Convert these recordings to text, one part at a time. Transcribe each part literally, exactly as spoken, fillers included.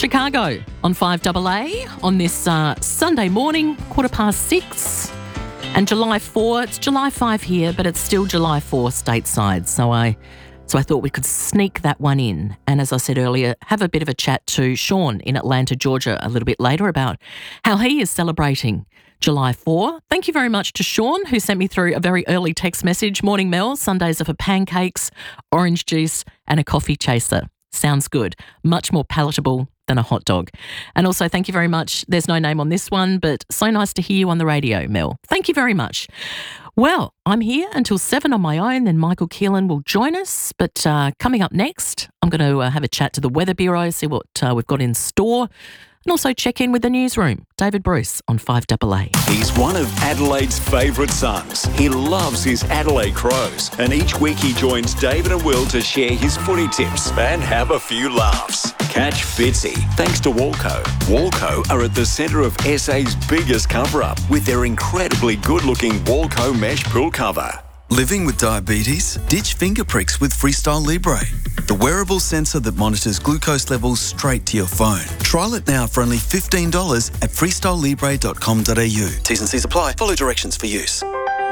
Chicago on five A A on this uh, Sunday morning, quarter past six. And July fourth, it's July fifth here, but it's still July fourth stateside. So I so I thought we could sneak that one in. And as I said earlier, have a bit of a chat to Sean in Atlanta, Georgia a little bit later about how he is celebrating July fourth. Thank you very much to Sean, who sent me through a very early text message. Morning, Mel. Sundays are for pancakes, orange juice and a coffee chaser. Sounds good. Much more palatable than a hot dog. And also, thank you very much. There's no name on this one, but so nice to hear you on the radio, Mel. Thank you very much. Well, I'm here until seven on my own, then Michael Keelan will join us. But uh, coming up next, I'm going to uh, have a chat to the Weather Bureau, see what uh, we've got in store, and also check in with the newsroom. David Bruce on five A A. He's one of Adelaide's favourite sons. He loves his Adelaide Crows. And each week he joins David and Will to share his footy tips and have a few laughs. Catch Fitzy thanks to Walco. Walco are at the centre of S A's biggest cover-up with their incredibly good-looking Walco mesh pool cover. Living with diabetes? Ditch finger pricks with Freestyle Libre, the wearable sensor that monitors glucose levels straight to your phone. Trial it now for only fifteen dollars at freestyle libre dot com dot a u. T's and C's apply. Follow directions for use.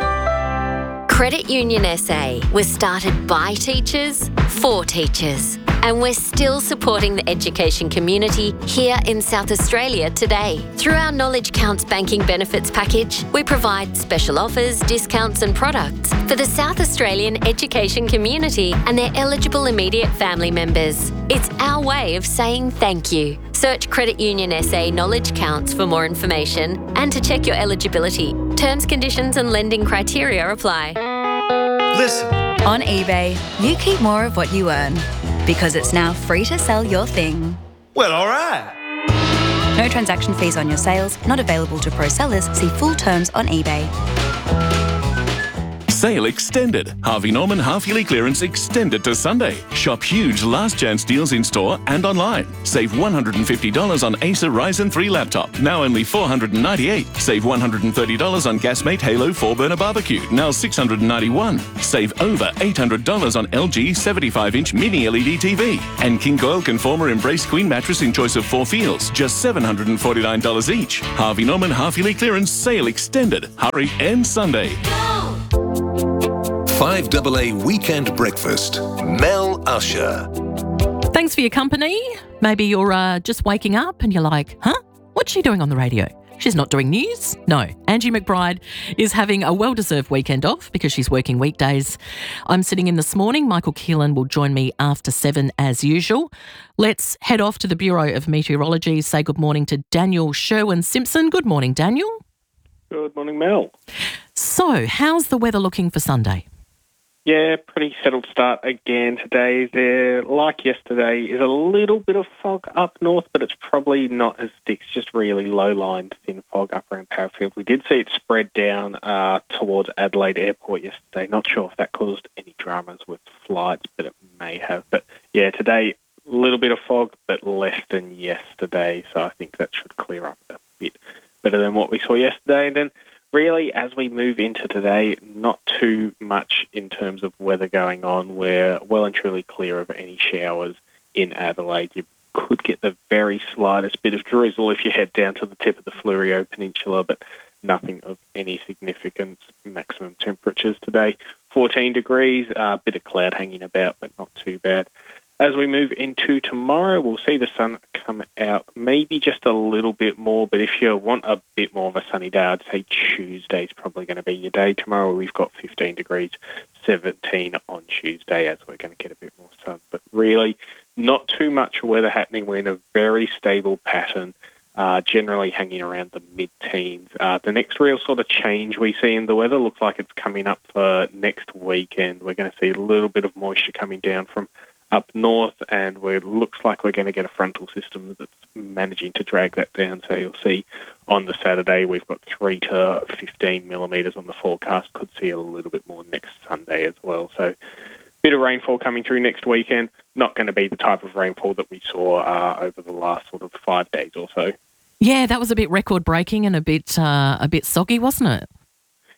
Credit Union S A was started by teachers, for teachers. And we're still supporting the education community here in South Australia today. Through our Knowledge Counts banking benefits package, we provide special offers, discounts and products for the South Australian education community and their eligible immediate family members. It's our way of saying thank you. Search Credit Union S A Knowledge Counts for more information and to check your eligibility. Terms, conditions and lending criteria apply. Listen. On eBay, you keep more of what you earn because it's now free to sell your thing. Well, all right. No transaction fees on your sales, not available to pro sellers. See full terms on eBay. Sale extended. Harvey Norman half-yearly clearance extended to Sunday. Shop huge last chance deals in store and online. Save one hundred fifty dollars on Acer Ryzen three laptop, now only four hundred ninety-eight dollars. Save one hundred thirty dollars on Gasmate Halo four burner barbecue, now six hundred ninety-one dollars. Save over eight hundred dollars on L G seventy-five inch mini L E D T V. And King Coil Conformer Embrace Queen mattress in choice of four feels, just seven hundred forty-nine dollars each. Harvey Norman half-yearly clearance sale extended. Hurry, end Sunday. five A A Weekend Breakfast. Mel Usher. Thanks for your company. Maybe you're uh, just waking up and you're like, huh? What's she doing on the radio? She's not doing news? No. Angie McBride is having a well-deserved weekend off because she's working weekdays. I'm sitting in this morning. Michael Keelan will join me after seven as usual. Let's head off to the Bureau of Meteorology. Say good morning to Daniel Sherwin-Simpson. Good morning, Daniel. Good morning, Mel. So, how's the weather looking for Sunday? Yeah, pretty settled start again today. There, like yesterday, is a little bit of fog up north, but it's probably not as thick. It's just really low-lying thin fog up around Parafield. We did see it spread down uh, towards Adelaide Airport yesterday. Not sure if that caused any dramas with flights, but it may have. But yeah, today, a little bit of fog, but less than yesterday. So I think that should clear up a bit better than what we saw yesterday. And then really, as we move into today, not too much in terms of weather going on. We're well and truly clear of any showers in Adelaide. You could get the very slightest bit of drizzle if you head down to the tip of the Fleurieu Peninsula, but nothing of any significance. Maximum temperatures today, fourteen degrees, a uh, bit of cloud hanging about, but not too bad. As we move into tomorrow, we'll see the sun come out maybe just a little bit more, but if you want a bit more of a sunny day, I'd say Tuesday's probably going to be your day. Tomorrow we've got fifteen degrees, seventeen on Tuesday as we're going to get a bit more sun. But really, not too much weather happening. We're in a very stable pattern, uh, generally hanging around the mid-teens. Uh, the next real sort of change we see in the weather looks like it's coming up for next weekend. We're going to see a little bit of moisture coming down from up north, and it looks like we're going to get a frontal system that's managing to drag that down. So you'll see on the Saturday we've got three to fifteen millimetres on the forecast. Could see a little bit more next Sunday as well. So bit of rainfall coming through next weekend. Not going to be the type of rainfall that we saw uh, over the last sort of five days or so. Yeah, that was a bit record-breaking and a bit uh, a bit soggy, wasn't it?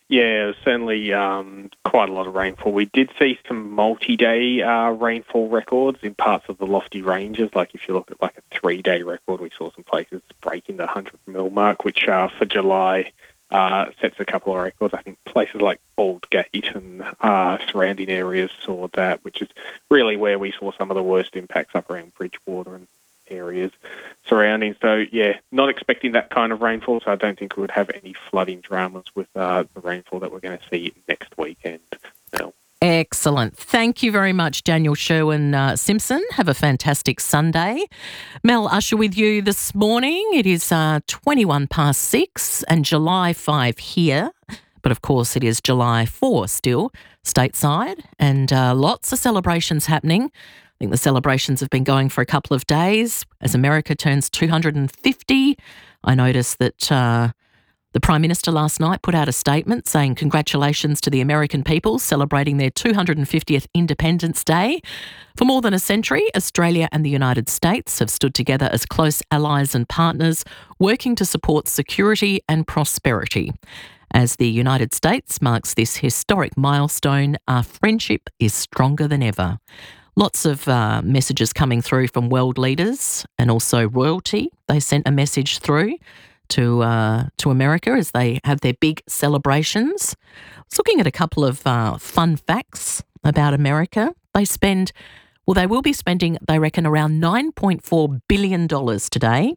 Yeah, certainly um, quite a lot of rainfall. We did see some multi-day uh, rainfall records in parts of the lofty ranges. Like if you look at like a three-day record, we saw some places breaking the one hundred mil mark, which uh, for July uh, sets a couple of records. I think places like Aldgate and uh, surrounding areas saw that, which is really where we saw some of the worst impacts up around Bridgewater and areas surrounding. So, yeah, not expecting that kind of rainfall, so I don't think we would have any flooding dramas with uh, the rainfall that we're going to see next weekend. No. Excellent. Thank you very much, Daniel Sherwin uh, Simpson. Have a fantastic Sunday. Mel Usher with you this morning. It is uh, twenty-one past six and July fifth here. But of course, it is July fourth still stateside, and uh, lots of celebrations happening. I think the celebrations have been going for a couple of days as America turns two hundred fifty. I noticed that uh, the Prime Minister last night put out a statement saying congratulations to the American people celebrating their two hundred fiftieth Independence Day. For more than a century, Australia and the United States have stood together as close allies and partners, working to support security and prosperity. As the United States marks this historic milestone, our friendship is stronger than ever. Lots of uh, messages coming through from world leaders and also royalty. They sent a message through to uh, to America as they have their big celebrations. I was looking at a couple of uh, fun facts about America. They spend, well, they will be spending, they reckon, around nine point four billion dollars today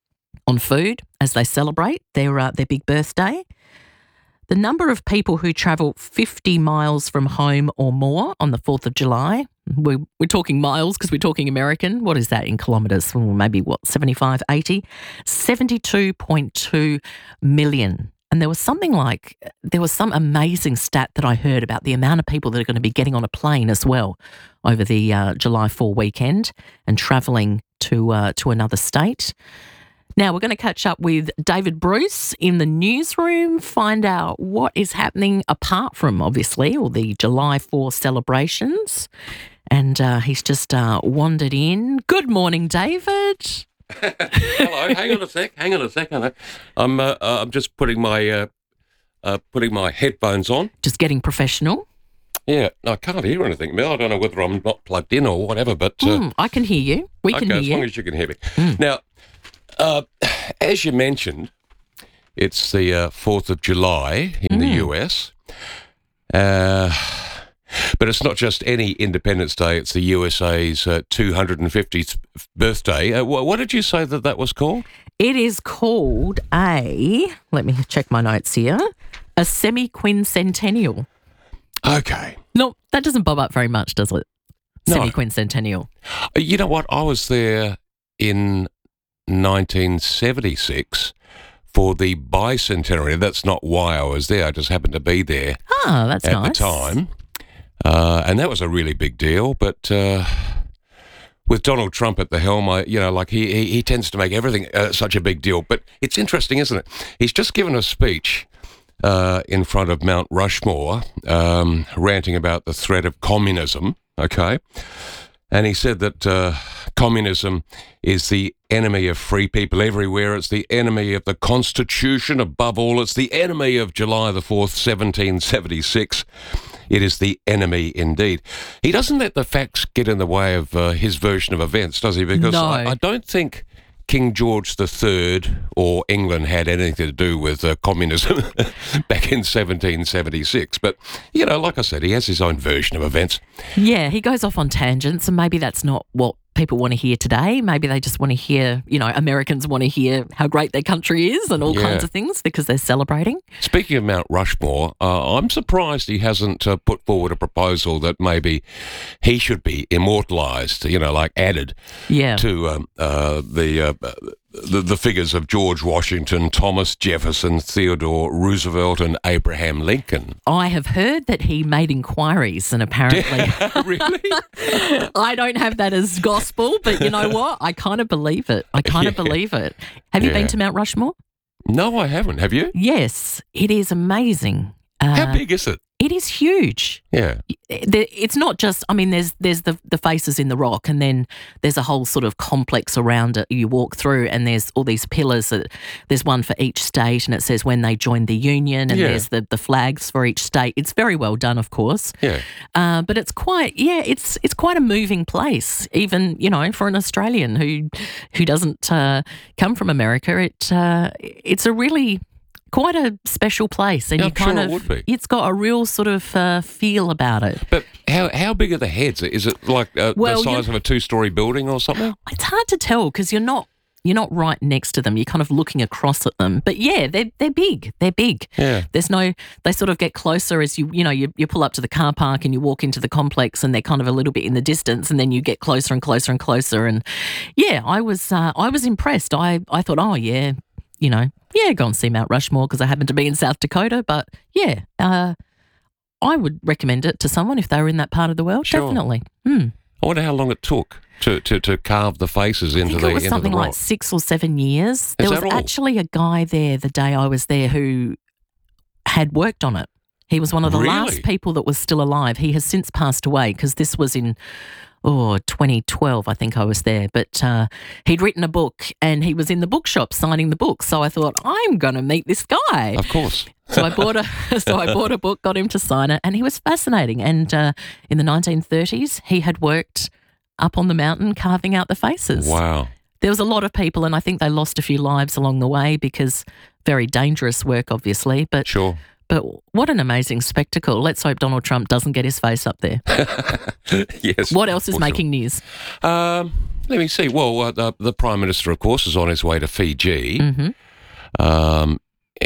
on food as they celebrate their uh, their big birthday. The number of people who travel fifty miles from home or more on the fourth of July, we're, we're talking miles because we're talking American. What is that in kilometres? Well, maybe, what, seventy-five, eighty? seventy-two point two million. And there was something like, there was some amazing stat that I heard about the amount of people that are going to be getting on a plane as well over the uh, July fourth weekend and travelling to uh, to another state. Now, we're going to catch up with David Bruce in the newsroom, find out what is happening apart from, obviously, all the July fourth celebrations. And uh, he's just uh, wandered in. Good morning, David. Hello. Hang on a sec. Hang on a sec. I'm uh, uh, I'm just putting my uh, uh, putting my headphones on. Just getting professional. Yeah, I can't hear anything, Mel. I don't know whether I'm not plugged in or whatever, but uh, mm, I can hear you. We okay, can hear as you. long as you can hear me. Mm. Now. Uh, as you mentioned, it's the uh, fourth of July in mm. the U S, uh, but it's not just any Independence Day, it's the U S A's uh, two hundred fiftieth birthday. Uh, wh- what did you say that that was called? It is called a, let me check my notes here, a semi-quincentennial. Okay. No, that doesn't bob up very much, does it? No. Semi-quincentennial. Uh, you know what? I was there in nineteen seventy-six for the bicentenary. That's not why I was there. I just happened to be there oh, that's at nice. the time. Uh, and that was a really big deal. But uh, with Donald Trump at the helm, I, you know, like he, he, he tends to make everything uh, such a big deal. But it's interesting, isn't it? He's just given a speech uh, in front of Mount Rushmore, um, ranting about the threat of communism, okay? And he said that uh, communism is the enemy of free people everywhere. It's the enemy of the Constitution. Above all, it's the enemy of July the fourth, seventeen seventy-six. It is the enemy indeed. He doesn't let the facts get in the way of uh, his version of events, does he? Because no. I, I don't think King George the Third or England had anything to do with uh, communism back in seventeen seventy-six. But, you know, like I said, he has his own version of events. Yeah, he goes off on tangents, and maybe that's not what people want to hear today. Maybe they just want to hear, you know, Americans want to hear how great their country is and all yeah. kinds of things because they're celebrating. Speaking of Mount Rushmore, uh, I'm surprised he hasn't uh, put forward a proposal that maybe he should be immortalised, you know, like added yeah. to um, uh, the, uh, the the figures of George Washington, Thomas Jefferson, Theodore Roosevelt and Abraham Lincoln. I have heard that he made inquiries and apparently... Really? I don't have that as gospel, but you know what? I kind of believe it. I kind of Yeah. believe it. Have you Yeah. been to Mount Rushmore? No, I haven't. Have you? Yes, it is amazing. Uh, How big is it? It is huge. Yeah. It's not just, I mean, there's there's the, the faces in the rock, and then there's a whole sort of complex around it you walk through, and there's all these pillars. That, there's one for each state, and it says when they joined the union, and Yeah. there's the, the flags for each state. It's very well done, of course. Yeah. Uh, but it's quite, yeah, it's it's quite a moving place, even, you know, for an Australian who who doesn't uh, come from America. It uh, It's a really... quite a special place, and Yeah, you I'm kind sure of it would be. it's got a real sort of uh, feel about it. But how how big are the heads? Is it like uh, Well, the you- size of a two-story building or something? It's hard to tell because you're not you're not right next to them. You're kind of looking across at them. But yeah, they're they're big. They're big. Yeah. There's no. They sort of get closer as you you know you, you pull up to the car park and you walk into the complex, and they're kind of a little bit in the distance, and then you get closer and closer and closer. And yeah, I was uh, I was impressed. I I thought, oh yeah. You know, yeah, go and see Mount Rushmore because I happen to be in South Dakota. But yeah, uh, I would recommend it to someone if they were in that part of the world. Sure. Definitely. Hmm. I wonder how long it took to, to, to carve the faces I into think the it was into something the rock. like six or seven years. There was that all? actually a guy there the day I was there who had worked on it. He was one of the Really? last people that was still alive. He has since passed away because this was in oh, twenty twelve, I think I was there. But uh, he'd written a book and he was in the bookshop signing the book. So I thought, I'm going to meet this guy. Of course. So I bought a so I bought a book, got him to sign it, and he was fascinating. And uh, in the nineteen thirties, he had worked up on the mountain carving out the faces. Wow. There was a lot of people, and I think they lost a few lives along the way because very dangerous work, obviously. But Sure. but what an amazing spectacle. Let's hope Donald Trump doesn't get his face up there. Yes. What else is for making news? sure. Um, let me see. Well, uh, the, the Prime Minister, of course, is on his way to Fiji. Mhm. Um,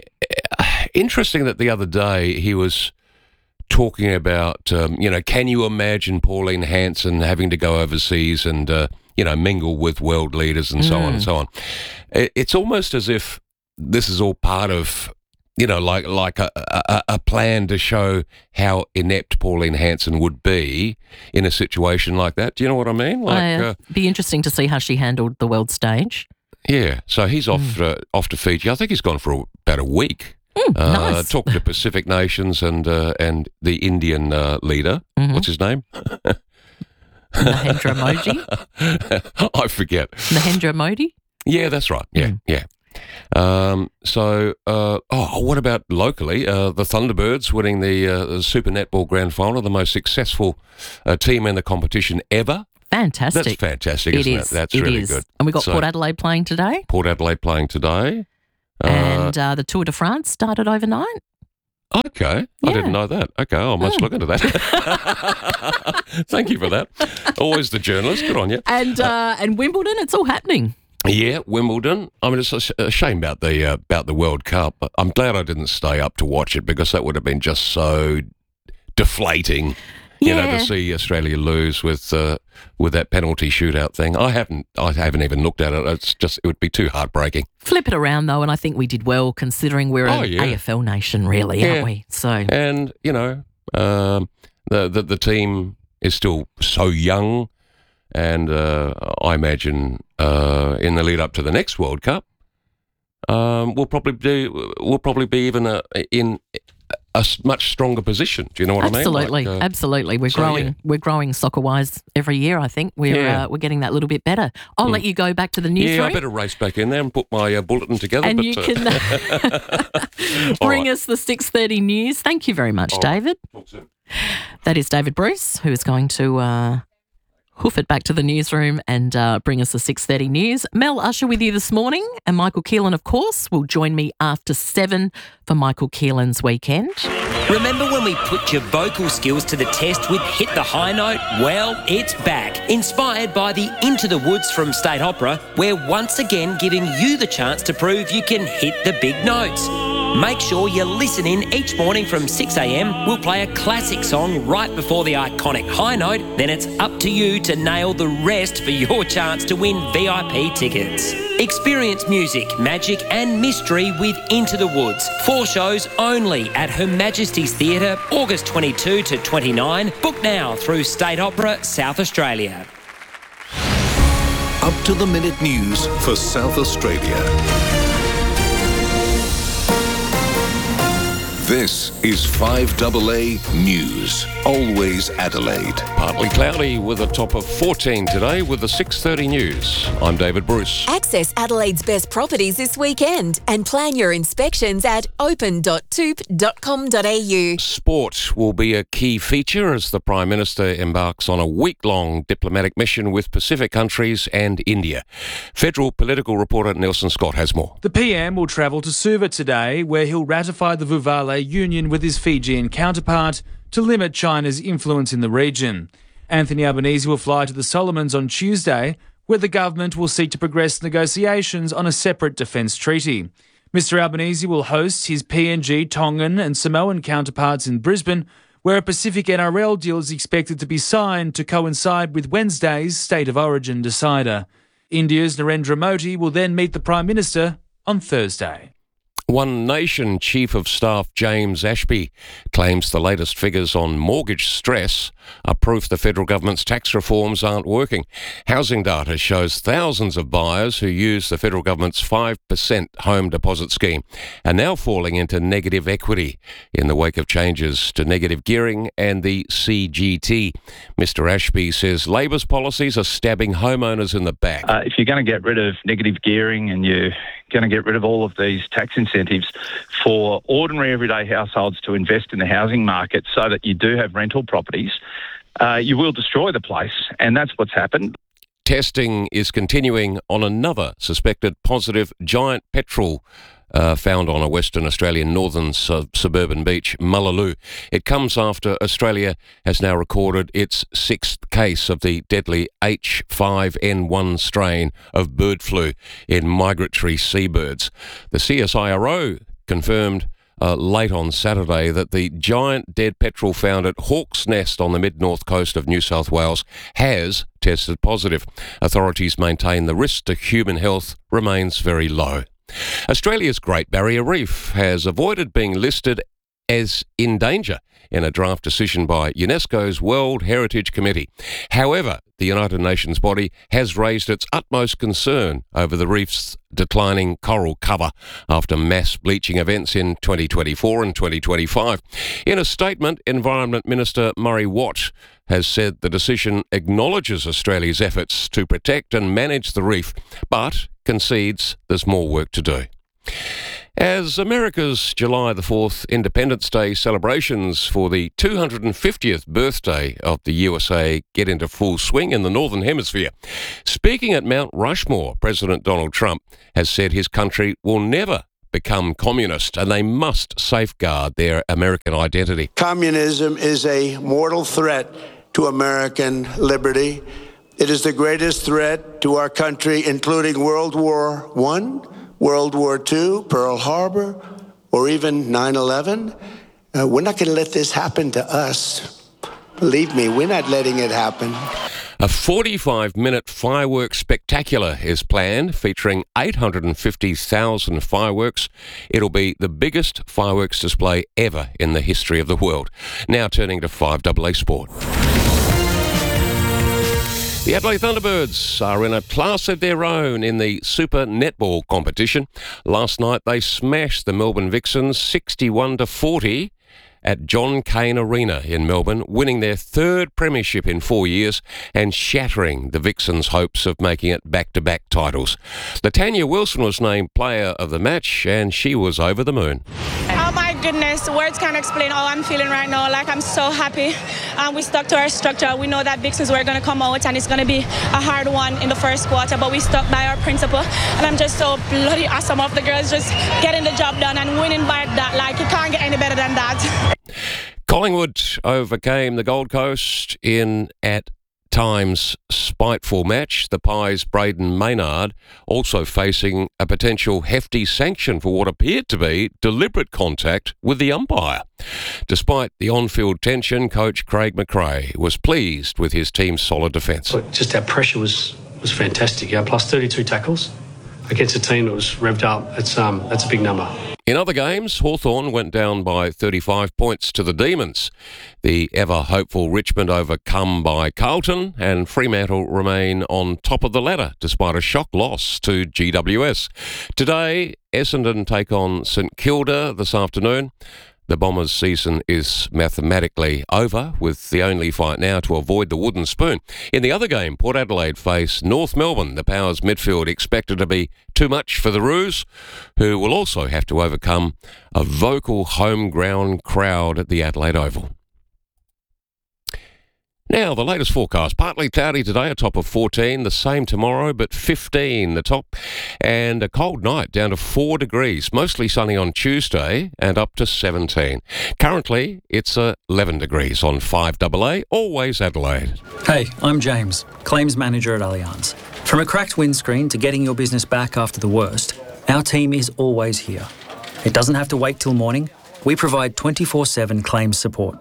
interesting that the other day he was talking about, um, you know, can you imagine Pauline Hanson having to go overseas and, uh, you know, mingle with world leaders and so on and so on. It, it's almost as if this is all part of, you know, like like a, a, a plan to show how inept Pauline Hanson would be in a situation like that. Do you know what I mean? Like, uh, uh, be interesting to see how she handled the world stage. yeah. So he's off uh, off to Fiji. I think he's gone for a, about a week. Mm, Uh, nice. talking to Pacific nations and uh, and the Indian uh, leader. Mhm. What's his name? Narendra Modi. I forget. Narendra Modi. Yeah, that's right. Yeah, Mm. yeah. Um, so, uh, oh, what about locally? Uh, the Thunderbirds winning the, uh, the Super Netball Grand Final, the most successful uh, team in the competition ever. Fantastic. That's fantastic, It isn't is. it? That's It really is. good. And we've got So- Port Adelaide playing today. Port Adelaide playing today. Uh, and uh, the Tour de France started overnight. Okay, I Yeah. didn't know that. Okay, I must Mm. look into that. Thank you for that. Always the journalist. Good on you. And uh, and Wimbledon, it's all happening. Yeah, Wimbledon. I mean, it's a, sh- a shame about the uh, about the World Cup. But I'm glad I didn't stay up to watch it because that would have been just so deflating. You know, Yeah. to see Australia lose with uh, with that penalty shootout thing. I haven't I haven't even looked at it. It's just it would be too heartbreaking. Flip it around though, and I think we did well considering we're Oh, an yeah. A F L nation, really, Yeah. aren't we? So And you know, um, the, the the team is still so young, and uh, I imagine uh, in the lead up to the next World Cup, um, we'll probably do we'll probably be even a, in a s- much stronger position. Do you know what absolutely, I mean? Like, uh, absolutely, we're so, growing. yeah. We're growing soccer wise every year. I think we're Yeah. uh, we're getting that little bit better. I'll let you go back to the newsroom. yeah, I better race back in there and put my uh, bulletin together. and but, you uh, can All bring right. us the six thirty news. Thank you very much, All right. David. Talk soon. That is David Bruce, who is going to uh, hoof it back to the newsroom and uh, bring us the six thirty news. Mel Usher with you this morning, and Michael Keelan, of course, will join me after seven for Michael Keelan's weekend. Remember when we put your vocal skills to the test with Hit the High Note? Well, it's back. Inspired by the Into the Woods from State Opera, we're once again giving you the chance to prove you can hit the big notes. Make sure you listen in each morning from six a.m. We'll play a classic song right before the iconic high note. Then it's up to you to nail the rest for your chance to win V I P tickets. Experience music, magic and mystery with Into the Woods. Four shows only at Her Majesty's Theatre, August twenty-second to twenty-ninth. Book now through State Opera South Australia. Up to the minute news for South Australia. This is five A A News. Always Adelaide. Partly cloudy with a top of fourteen today with the six thirty news. I'm David Bruce. Access Adelaide's best properties this weekend and plan your inspections at open dot toop dot com dot a u. Sport will be a key feature as the Prime Minister embarks on a week-long diplomatic mission with Pacific countries and India. Federal political reporter Nelson Scott has more. The P M will travel to Suva today, where he'll ratify the Vuvale union with his Fijian counterpart to limit China's influence in the region. Anthony Albanese will fly to the Solomons on Tuesday, where the government will seek to progress negotiations on a separate defence treaty. Mister Albanese will host his P N G, Tongan and Samoan counterparts in Brisbane, where a Pacific N R L deal is expected to be signed to coincide with Wednesday's State of Origin decider. India's Narendra Modi will then meet the Prime Minister on Thursday. One Nation Chief of Staff James Ashby claims the latest figures on mortgage stress are proof the federal government's tax reforms aren't working. Housing data shows thousands of buyers who use the federal government's five percent home deposit scheme are now falling into negative equity in the wake of changes to negative gearing and the C G T. Mister Ashby says Labor's policies are stabbing homeowners in the back. Uh, if you're going to get rid of negative gearing and you're going to get rid of all of these tax incentives for ordinary everyday households to invest in the housing market so that you do have rental properties, uh, you will destroy the place, and that's what's happened. Testing is continuing on another suspected positive giant petrel Uh, found on a Western Australian northern sub- suburban beach, Mullaloo. It comes after Australia has now recorded its sixth case of the deadly H five N one strain of bird flu in migratory seabirds. The C S I R O confirmed uh, late on Saturday that the giant dead petrel found at Hawke's Nest on the mid-north coast of New South Wales has tested positive. Authorities maintain the risk to human health remains very low. Australia's Great Barrier Reef has avoided being listed as in danger in a draft decision by UNESCO's World Heritage Committee. However, the United Nations body has raised its utmost concern over the reef's declining coral cover after mass bleaching events in twenty twenty-four and twenty twenty-five. In a statement, Environment Minister Murray Watt has said the decision acknowledges Australia's efforts to protect and manage the reef, but concedes there's more work to do. As America's July the fourth Independence Day celebrations for the two hundred fiftieth birthday of the U S A get into full swing in the Northern Hemisphere, speaking at Mount Rushmore, President Donald Trump has said his country will never become communist and they must safeguard their American identity. Communism is a mortal threat to American liberty. It is the greatest threat to our country, including World War One, World War Two, Pearl Harbor, or even nine eleven. Uh, we're not going to let this happen to us. Believe me, we're not letting it happen. A forty-five minute fireworks spectacular is planned, featuring eight hundred fifty thousand fireworks. It'll be the biggest fireworks display ever in the history of the world. Now turning to five A A Sport. The Adelaide Thunderbirds are in a class of their own in the Super Netball competition. Last night they smashed the Melbourne Vixens sixty-one to forty at John Cain Arena in Melbourne, winning their third premiership in four years and shattering the Vixens' hopes of making it back-to-back titles. Latanya Wilson was named player of the match and she was over the moon. Oh my goodness, words can't explain how I'm feeling right now. Like, I'm so happy. Um, we stuck to our structure. We know that Vixens were going to come out and it's going to be a hard one in the first quarter, but we stuck by our principle. And I'm just so bloody awesome of the girls just getting the job done and winning by that. Like, you can't get any better than that. Collingwood overcame the Gold Coast in at times spiteful match. The Pies' Braden Maynard also facing a potential hefty sanction for what appeared to be deliberate contact with the umpire. Despite the on-field tension, coach Craig McRae was pleased with his team's solid defence. Just our pressure was was fantastic. Our plus thirty-two tackles against a team that was revved up. It's um that's a big number. In other games, Hawthorn went down by thirty-five points to the Demons. The ever-hopeful Richmond overcome by Carlton, and Fremantle remain on top of the ladder despite a shock loss to G W S. Today, Essendon take on St Kilda this afternoon. the Bombers' season is mathematically over, with the only fight now to avoid the wooden spoon. In the other game, Port Adelaide face North Melbourne. The Powers midfield expected to be too much for the Roos, who will also have to overcome a vocal home ground crowd at the Adelaide Oval. Now, the latest forecast. Partly cloudy today, a top of fourteen. The same tomorrow, but fifteen the top. And a cold night, down to four degrees. Mostly sunny on Tuesday and up to seventeen. Currently, it's uh, eleven degrees on five A A, always Adelaide. Hey, I'm James, Claims Manager at Allianz. From a cracked windscreen to getting your business back after the worst, our team is always here. It doesn't have to wait till morning. We provide twenty-four seven claims support.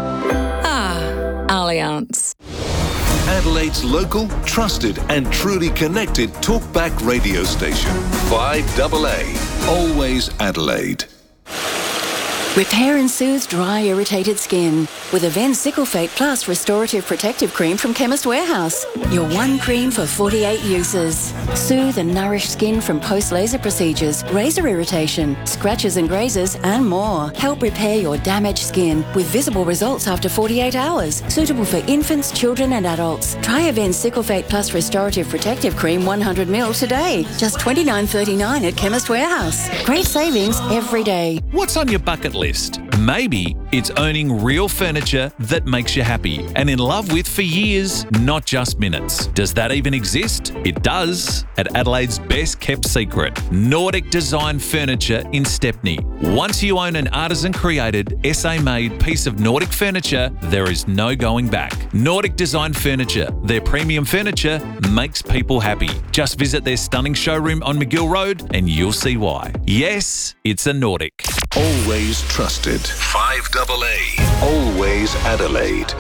Allianz. Adelaide's local, trusted and truly connected talkback radio station. five A A. Always Adelaide. Repair and soothe dry, irritated skin with Avène Cyclefate Plus Restorative Protective Cream from Chemist Warehouse. Your one cream for forty-eight uses. Soothe and nourish skin from post-laser procedures, razor irritation, scratches and grazes, and more. Help repair your damaged skin with visible results after forty-eight hours. Suitable for infants, children, and adults. Try Avène Cyclefate Plus Restorative Protective Cream one hundred milliliters today. Just twenty-nine thirty-nine at Chemist Warehouse. Great savings every day. What's on your bucket list? Maybe it's owning real furniture that makes you happy and in love with for years, not just minutes. Does that even exist? It does at Adelaide's best kept secret, Nordic Design Furniture in Stepney. Once you own an artisan created, S A made piece of Nordic furniture, there is no going back. Nordic Design Furniture, their premium furniture makes people happy. Just visit their stunning showroom on McGill Road and you'll see why. Yes, it's a Nordic. Always trusted. five A A. Always Adelaide.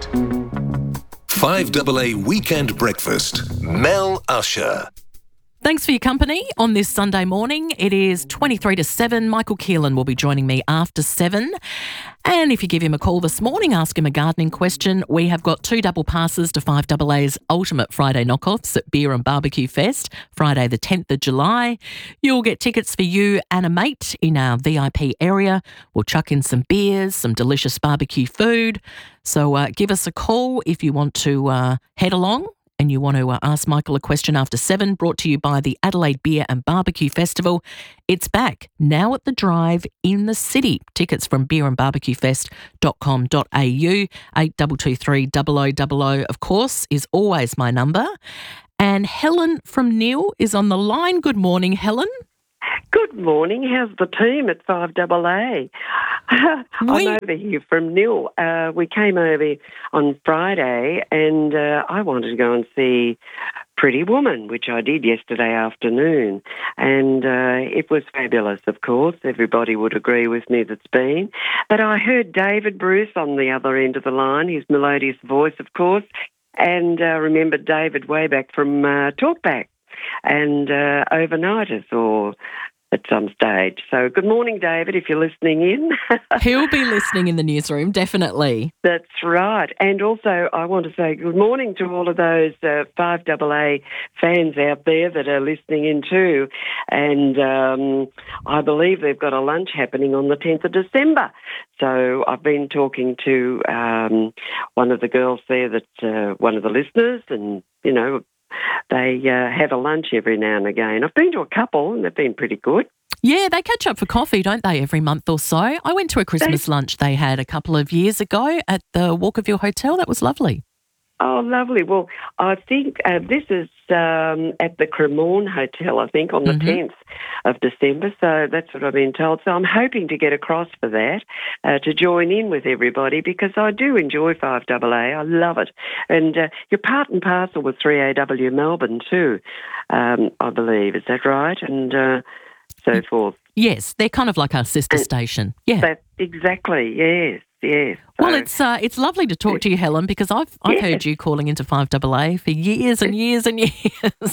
five A A Weekend Breakfast. Mel Usher. Thanks for your company on this Sunday morning. It is twenty-three to seven. Michael Keelan will be joining me after seven. And if you give him a call this morning, ask him a gardening question. We have got two double passes to five A A's Ultimate Friday Knockoffs at Beer and Barbecue Fest, Friday the tenth of July. You'll get tickets for you and a mate in our V I P area. We'll chuck in some beers, some delicious barbecue food. So uh, give us a call if you want to uh, head along. And you want to uh, ask Michael a question after seven, brought to you by the Adelaide Beer and Barbecue Festival. It's back now at the Drive in the city. Tickets from beer and barbecue fest dot com dot a u. eight two two three double oh double oh, of course, is always my number. And Helen from Neil is on the line. Good morning, Helen. Good morning. How's the team at five A A? I'm We- over here from Nil. Uh, we came over on Friday and uh, I wanted to go and see Pretty Woman, which I did yesterday afternoon. And uh, it was fabulous, of course. Everybody would agree with me that's been. But I heard David Bruce on the other end of the line, his melodious voice, of course, and uh, remembered David way back from uh, Talkback and uh, Overnighters or at some stage. So good morning, David, if you're listening in. He'll be listening in the newsroom, definitely. That's right. And also I want to say good morning to all of those uh, five A A fans out there that are listening in too. And um, I believe they've got a lunch happening on the tenth of December. So I've been talking to um, one of the girls there, that uh, one of the listeners, and, you know, they uh, have a lunch every now and again. I've been to a couple and they've been pretty good. Yeah, they catch up for coffee, don't they, every month or so? I went to a Christmas lunch they had a couple of years ago at the Walkerville Hotel. That was lovely. Oh, lovely. Well, I think uh, this is um, at the Cremorne Hotel, I think, on the Mm-hmm. tenth of December. So that's what I've been told. So I'm hoping to get across for that, uh, to join in with everybody, because I do enjoy five A A. I love it. And uh, you're part and parcel with three A W Melbourne too, um, I believe. Is that right? And uh, so forth. Yes, they're kind of like our sister station. Yeah. That, exactly, yes, yes. Well, So- it's uh, it's lovely to talk to you, Helen, because I've I've Yes. heard you calling into five A A for years and years and years.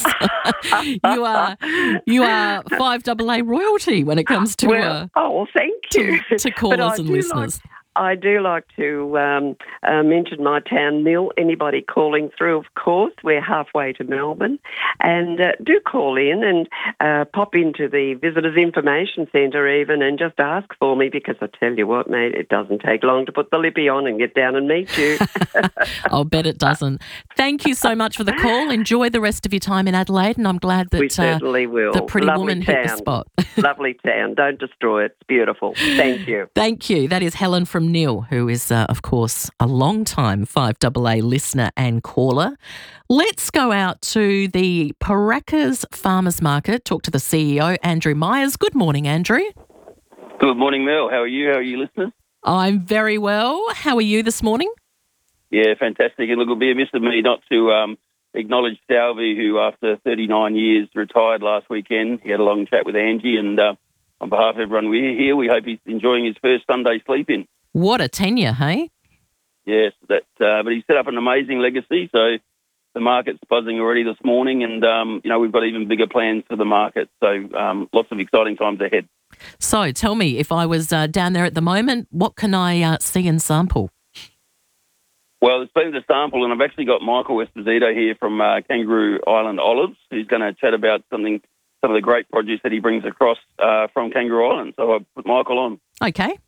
you are you are five A A royalty when it comes to well, uh, oh, well, thank to, you. to But callers I and do listeners. Like, I do like to um, uh, mention my town, Mill. Anybody calling through, of course. We're halfway to Melbourne. And uh, do call in and uh, pop into the Visitors Information Centre even and just ask for me, because I tell you what, mate, it doesn't take long to put the lippy on and get down and meet you. I'll bet it doesn't. Thank you so much for the call. Enjoy the rest of your time in Adelaide, and I'm glad that we certainly uh, will. the pretty Lovely woman town. hit the spot. Lovely town. Don't destroy it. It's beautiful. Thank you. Thank you. That is Helen from Neil, who is, uh, of course, a long-time five A A listener and caller. Let's go out to the Paracas Farmers Market, talk to the C E O, Andrew Myers. Good morning, Andrew. Good morning, Mel. How are you? How are you, listeners? I'm very well. How are you this morning? Yeah, fantastic. And look, it'll be amiss of me not to um, acknowledge Salvi, who after thirty-nine years retired last weekend. He had a long chat with Angie, and uh, on behalf of everyone we're here, we hope he's enjoying his first Sunday sleep-in. What a tenure, hey? Yes, that. Uh, but he set up an amazing legacy, so the market's buzzing already this morning, and, um, you know, we've got even bigger plans for the market, so um, lots of exciting times ahead. So tell me, if I was uh, down there at the moment, what can I uh, see and sample? Well, there's plenty to sample, and I've actually got Michael Esposito here from uh, Kangaroo Island Olives, who's going to chat about something, some of the great produce that he brings across uh, from Kangaroo Island. So I put Michael on. Okay.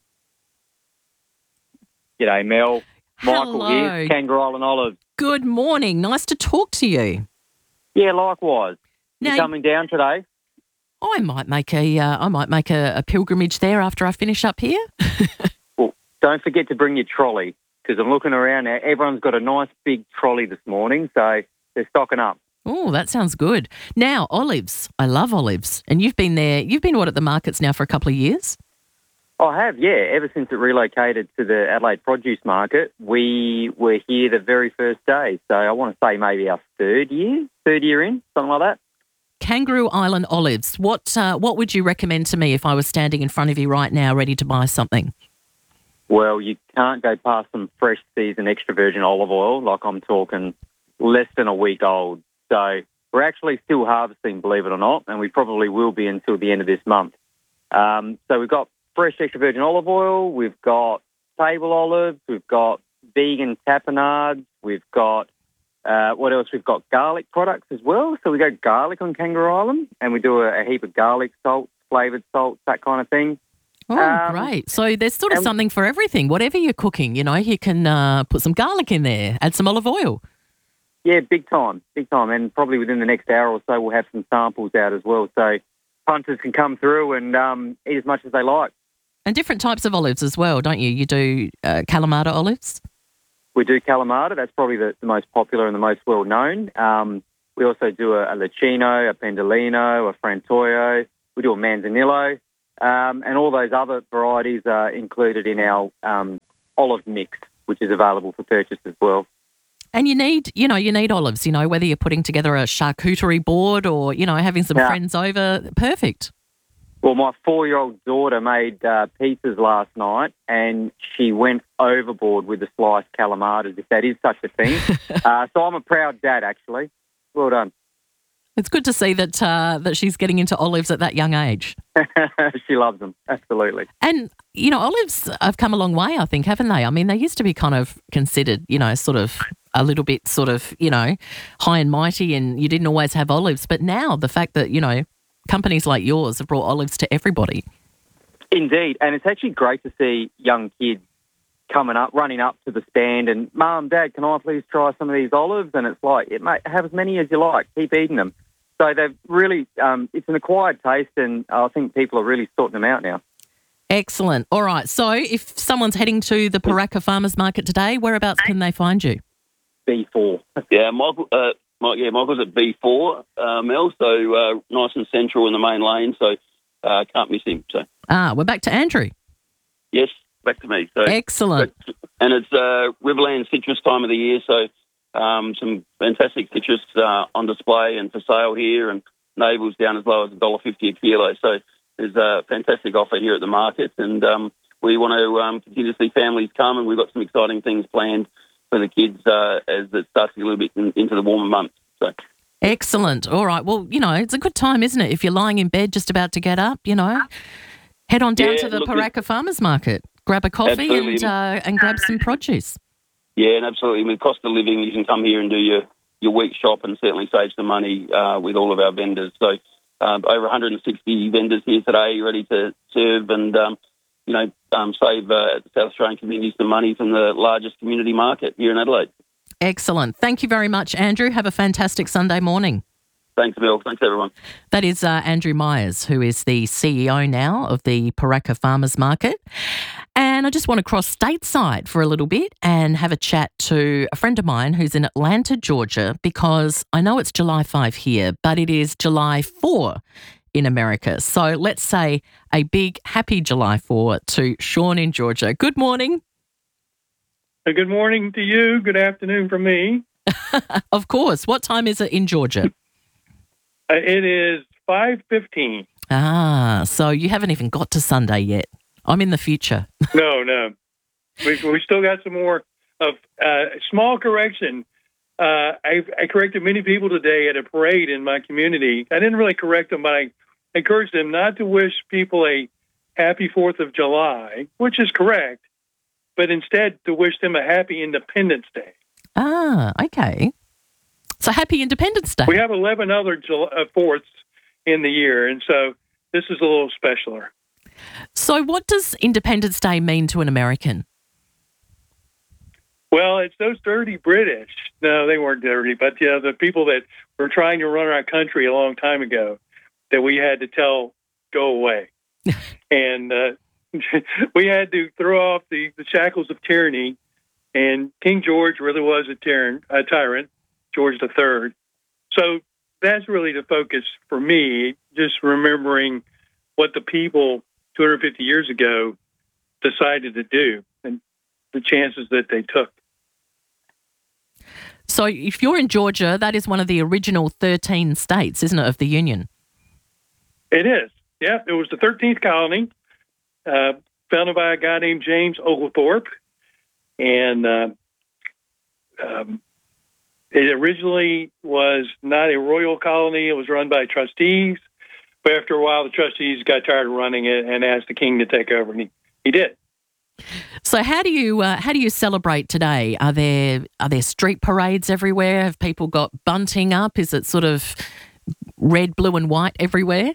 G'day, Mel. Michael Hello. here, Kangaroo Island Olives. Good morning. Nice to talk to you. Yeah, likewise. Now, you coming down today? I might make a, uh, I might make a, a pilgrimage there after I finish up here. Well, don't forget to bring your trolley, because I'm looking around now. Everyone's got a nice big trolley this morning, so they're stocking up. Oh, that sounds good. Now, olives. I love olives. And you've been there, you've been, what, at the markets now for a couple of years? I have, yeah. Ever since it relocated to the Adelaide Produce Market, we were here the very first day. So I want to say maybe our third year, third year in, something like that. Kangaroo Island Olives. What uh, what would you recommend to me if I was standing in front of you right now ready to buy something? Well, you can't go past some fresh seasoned extra virgin olive oil, like I'm talking less than a week old. So we're actually still harvesting, believe it or not, and we probably will be until the end of this month. Um, so we've got fresh extra virgin olive oil, we've got table olives, we've got vegan tapenades, we've got, uh, what else? We've got garlic products as well. So we go garlic on Kangaroo Island, and we do a, a heap of garlic salts, flavoured salts, that kind of thing. Oh, Um, great. So there's sort of and- something for everything. Whatever you're cooking, you know, you can uh, put some garlic in there, add some olive oil. Yeah, big time, big time. And probably within the next hour or so, we'll have some samples out as well. So punters can come through and um, eat as much as they like. And different types of olives as well, don't you? You do uh, Kalamata olives? We do Kalamata. That's probably the, the most popular and the most well-known. Um, we also do a, a Licino, a Pendolino, a Frantoio. We do a Manzanillo. Um, and all those other varieties are included in our um, olive mix, which is available for purchase as well. And you need, you know, you need olives, you know, whether you're putting together a charcuterie board or, you know, having some Yeah. friends over. Perfect. Well, my four-year-old daughter made uh, pizzas last night, and she went overboard with the sliced calamatas, if that is such a thing. uh, so I'm a proud dad, actually. Well done. It's good to see that uh, that she's getting into olives at that young age. She loves them, absolutely. And, you know, olives have come a long way, I think, haven't they? I mean, they used to be kind of considered, you know, sort of a little bit sort of, you know, high and mighty, and you didn't always have olives. But now the fact that, you know, companies like yours have brought olives to everybody. Indeed, and it's actually great to see young kids coming up, running up to the stand and, Mum, Dad, can I please try some of these olives? And it's like, it mate, have as many as you like, keep eating them. So they've really, um, it's an acquired taste, and I think people are really sorting them out now. Excellent. All right. So if someone's heading to the Paracas Farmers Market today, whereabouts can they find you? B four. Yeah, Michael. Uh, Mike, yeah, Michael's at B four, uh, Mel. So uh, nice and central in the main lane. So uh, can't miss him. So Ah, we're back to Andrew. yes, back to me. So Excellent. and it's uh, Riverland citrus time of the year. So um, some fantastic citrus uh, on display and for sale here, and navels down as low as one dollar fifty a kilo. So there's a fantastic offer here at the market, and um, we want to um, continue to see families come, and we've got some exciting things planned for the kids uh, as it starts to get a little bit in, into the warmer months. So. Excellent. All right. Well, you know, it's a good time, isn't it? If you're lying in bed just about to get up, you know, head on down Yeah, to the look, Paracas Farmers Market. Grab a coffee Absolutely. and uh, and grab some produce. Yeah, and absolutely. With cost of living, you can come here and do your, your week shop and certainly save some money uh, with all of our vendors. So um, over one hundred sixty vendors here today ready to serve and, um, you know, um, save uh, the South Australian community some money from the largest community market here in Adelaide. Excellent. Thank you very much, Andrew. Have a fantastic Sunday morning. Thanks, Bill. Thanks, everyone. That is uh, Andrew Myers, who is the C E O now of the Paraka Farmers Market. And I just want to cross stateside for a little bit and have a chat to a friend of mine who's in Atlanta, Georgia, because I know it's July fifth here, but it is July fourth in America. So let's say a big happy July fourth to Sean in Georgia. Good morning. Good morning to you. Good afternoon from me. Of course. What time is it in Georgia? Uh, it is five fifteen. Ah, so you haven't even got to Sunday yet. I'm in the future. No, no. We we still got some more of uh, small correction. Uh, I, I corrected many people today at a parade in my community. I didn't really correct them, but I encouraged them not to wish people a happy fourth of July, which is correct, but instead to wish them a happy Independence Day. Ah, okay. So happy Independence Day. We have eleven other July, uh, fourths in the year, and so this is a little specialer. So what does Independence Day mean to an American? Well, it's those dirty British. No, they weren't dirty, but yeah, the people that were trying to run our country a long time ago that we had to tell go away. and uh, we had to throw off the, the shackles of tyranny, and King George really was a, tyran- a tyrant, George the Third. So that's really the focus for me, just remembering what the people two hundred fifty years ago decided to do and the chances that they took. So if you're in Georgia, that is one of the original thirteen states, isn't it, of the Union? It is. Yeah, it was the thirteenth colony, uh, founded by a guy named James Oglethorpe. And uh, um, it originally was not a royal colony. It was run by trustees. But after a while, the trustees got tired of running it and asked the king to take over, and he, he did. So how do you uh, how do you celebrate today? Are there are there street parades everywhere? Have people got bunting up? Is it sort of red, blue, and white everywhere?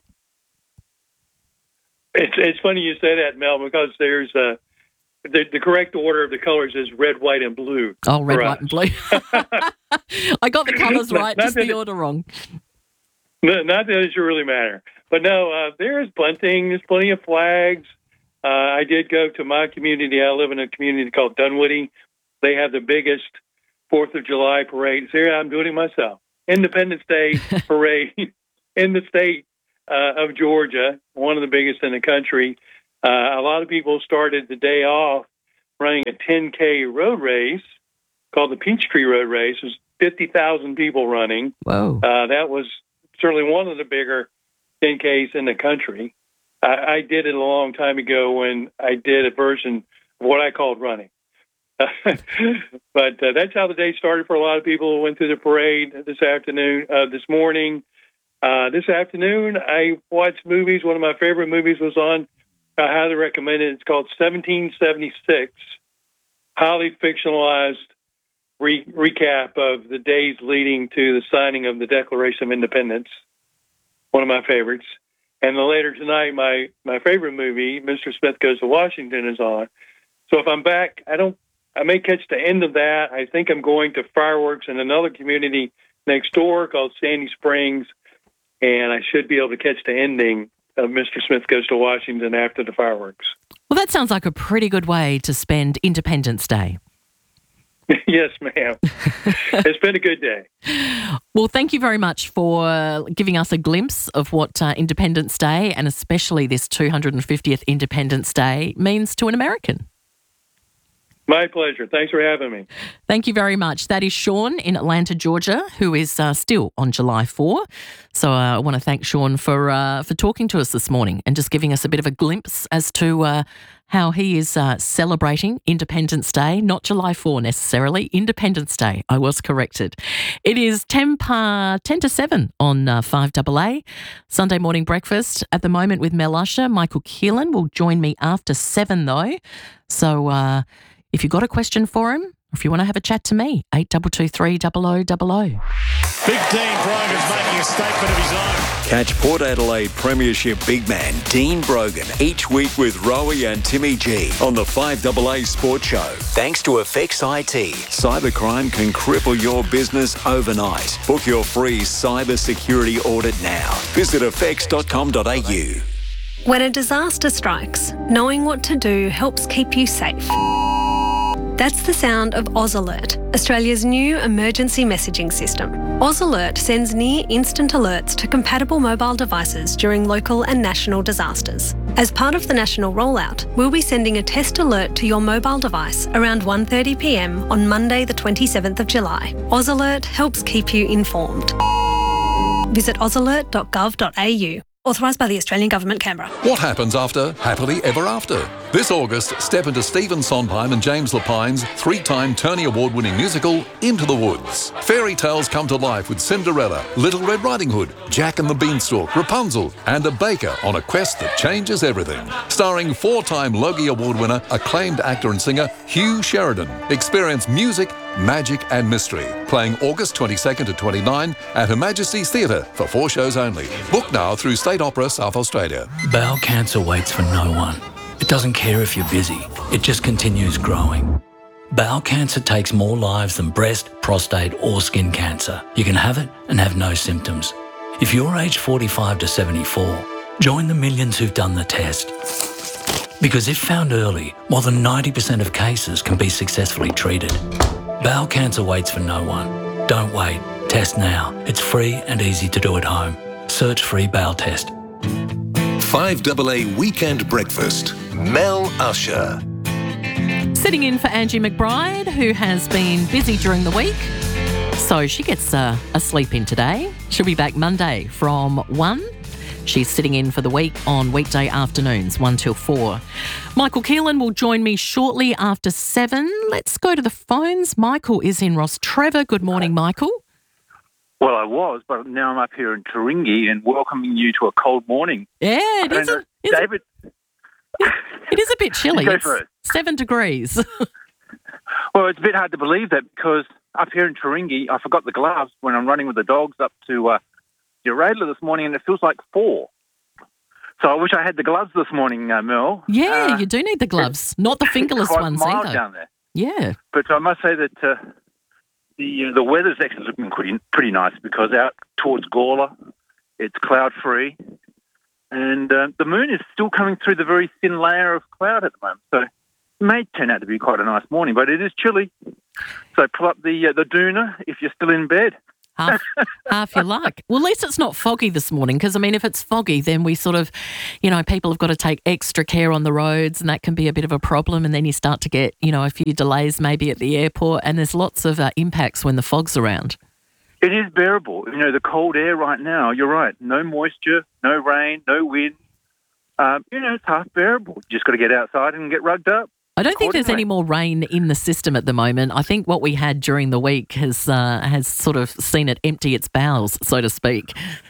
It's it's funny you say that, Mel, because there's uh, the the correct order of the colors is red, white, and blue. Oh, red, white, and blue. I got the colours right, Not just the that- order wrong. No, not that it should really matter. But no, uh, there's bunting. There's plenty of flags. Uh, I did go to my community. I live in a community called Dunwoody. They have the biggest fourth of July parade. So here I'm doing it myself. Independence Day parade in the state uh, of Georgia, one of the biggest in the country. Uh, a lot of people started the day off running a ten K road race called the Peachtree Road Race. There's fifty thousand people running. Whoa. Uh, that was certainly one of the bigger ten Ks in the country. I, I did it a long time ago when I did a version of what I called running. but uh, that's how the day started for a lot of people who went through the parade this afternoon, uh, this morning. Uh, this afternoon, I watched movies. One of my favorite movies was on. I highly recommend it. It's called seventeen seventy-six, highly fictionalized re- recap of the days leading to the signing of the Declaration of Independence. One of my favorites. And then later tonight, my, my favorite movie, Mister Smith Goes to Washington, is on. So if I'm back, I don't. I may catch the end of that. I think I'm going to fireworks in another community next door called Sandy Springs, and I should be able to catch the ending of Mister Smith Goes to Washington after the fireworks. Well, that sounds like a pretty good way to spend Independence Day. Yes, ma'am. It's been a good day. Well, thank you very much for giving us a glimpse of what uh, Independence Day, and especially this two hundred fiftieth Independence Day, means to an American. My pleasure. Thanks for having me. Thank you very much. That is Sean in Atlanta, Georgia, who is uh, still on July fourth. So uh, I want to thank Sean for uh, for talking to us this morning and just giving us a bit of a glimpse as to uh, how he is uh, celebrating Independence Day, not July fourth necessarily, Independence Day. I was corrected. It is ten, pa, ten to seven on uh, five double A. Sunday morning breakfast at the moment with Mel Usher. Michael Keelan will join me after seven though. So uh, if you've got a question for him, or if you want to have a chat to me, eight two two three, double oh double oh. Big Dean Brogan's making a statement of his own. Catch Port Adelaide Premiership big man Dean Brogan each week with Rowie and Timmy G on the five double A Sports Show. Thanks to Effects I T. Cybercrime can cripple your business overnight. Book your free cyber security audit now. Visit effects dot com dot a u. When a disaster strikes, knowing what to do helps keep you safe. That's the sound of Oz Alert, Australia's new emergency messaging system. Oz Alert sends near-instant alerts to compatible mobile devices during local and national disasters. As part of the national rollout, we'll be sending a test alert to your mobile device around one thirty p m on Monday the twenty-seventh of July. Oz Alert helps keep you informed. Visit oz alert dot gov dot a u. Authorised by the Australian Government, Canberra. What happens after Happily Ever After? This August, step into Stephen Sondheim and James Lapine's three-time Tony Award-winning musical, Into the Woods. Fairy tales come to life with Cinderella, Little Red Riding Hood, Jack and the Beanstalk, Rapunzel, and a baker on a quest that changes everything. Starring four-time Logie Award winner, acclaimed actor and singer Hugh Sheridan. Experience music, magic and mystery. Playing August twenty-second to twenty-ninth at Her Majesty's Theatre for four shows only. Book now through State Opera South Australia. Bowel cancer waits for no one. It doesn't care if you're busy. It just continues growing. Bowel cancer takes more lives than breast, prostate or skin cancer. You can have it and have no symptoms. If you're aged forty-five to seventy-four, join the millions who've done the test. Because if found early, more than ninety percent of cases can be successfully treated. Bowel cancer waits for no one. Don't wait. Test now. It's free and easy to do at home. Search free bowel test. five double A Weekend Breakfast. Mel Usher. Sitting in for Angie McBride, who has been busy during the week. So she gets uh, a sleep in today. She'll be back Monday from one. She's sitting in for the week on weekday afternoons, one till four. Michael Keelan will join me shortly after seven. Let's go to the phones. Michael is in Ross Trevor. Good morning, Michael. Well, I was, but now I'm up here in Taringi and welcoming you to a cold morning. Yeah, it is. A, is David. It, it is a bit chilly. Go It's for it. seven degrees. Well, it's a bit hard to believe that because up here in Taringi, I forgot the gloves when I'm running with the dogs up to uh, Uradla this morning, and it feels like four. So I wish I had the gloves this morning, uh, Mel. Yeah, uh, you do need the gloves, not the fingerless quite ones mild either. down there. Yeah. But I must say that uh, the uh, the weather's actually looking pretty pretty nice because out towards Gawler, it's cloud free, and uh, the moon is still coming through the very thin layer of cloud at the moment. So it may turn out to be quite a nice morning, but it is chilly. So pull up the uh, the doona if you're still in bed. Half, half your luck. Well, at least it's not foggy this morning because, I mean, if it's foggy, then we sort of, you know, people have got to take extra care on the roads and that can be a bit of a problem, and then you start to get, you know, a few delays maybe at the airport, and there's lots of uh, impacts when the fog's around. It is bearable. You know, the cold air right now, you're right, no moisture, no rain, no wind. Um, you know, it's half bearable. You just got to get outside and get rugged up. I don't think there's any more rain in the system at the moment. I think what we had during the week has uh, has sort of seen it empty its bowels, so to speak.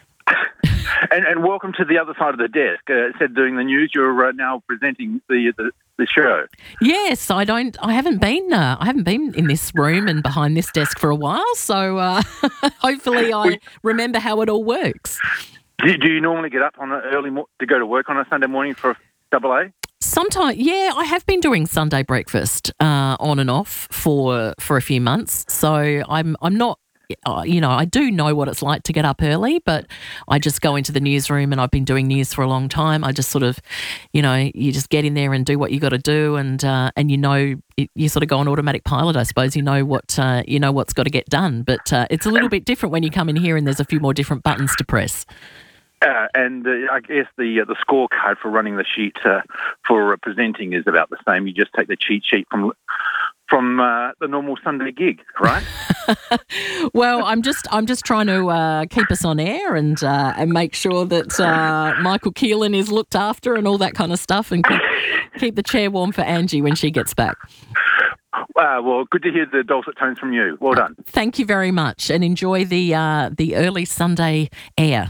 and, and welcome to the other side of the desk. Uh, instead of doing the news, you're uh, now presenting the, the the show. Yes, I don't. I haven't been. Uh, I haven't been in this room and behind this desk for a while. So uh, hopefully, I remember how it all works. Do, do you normally get up on an early mo- to go to work on a Sunday morning for double A? Sometimes, yeah, I have been doing Sunday breakfast uh, on and off for for a few months. So I'm I'm not, uh, you know, I do know what it's like to get up early, but I just go into the newsroom and I've been doing news for a long time. I just sort of, you know, you just get in there and do what you got to do, and uh, and you know, you sort of go on automatic pilot, I suppose. You know what uh, you know what's got to get done, but uh, it's a little bit different when you come in here and there's a few more different buttons to press. Uh, and uh, I guess the uh, the scorecard for running the sheet uh, for uh, presenting is about the same. You just take the cheat sheet from from uh, the normal Sunday gig, right? Well, I'm just I'm just trying to uh, keep us on air and uh, and make sure that uh, Michael Keelan is looked after and all that kind of stuff, and keep, keep the chair warm for Angie when she gets back. Uh, well, good to hear the dulcet tones from you. Well done. Thank you very much, and enjoy the uh, the early Sunday air.